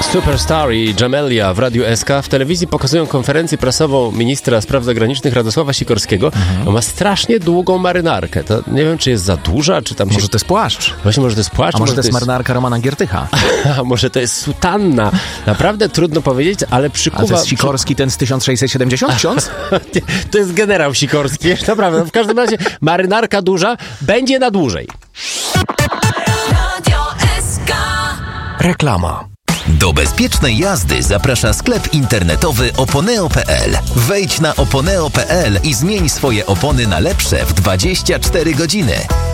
Superstar i Jamelia w Radiu SK. W telewizji pokazują konferencję prasową ministra spraw zagranicznych Radosława Sikorskiego. On ma strasznie długą marynarkę. To nie wiem, czy jest za duża, czy tam Może to jest płaszcz. Właśnie, może to jest płaszcz. A może to jest marynarka Romana Giertycha. A może to jest sutanna. Naprawdę trudno powiedzieć, ale przykuwa... A to jest Sikorski ten z 1670, ksiądz? To jest generał Sikorski. Naprawdę, w każdym razie marynarka duża będzie na dłużej. Reklama. Do bezpiecznej jazdy zaprasza sklep internetowy oponeo.pl. Wejdź na oponeo.pl i zmień swoje opony na lepsze w 24 godziny.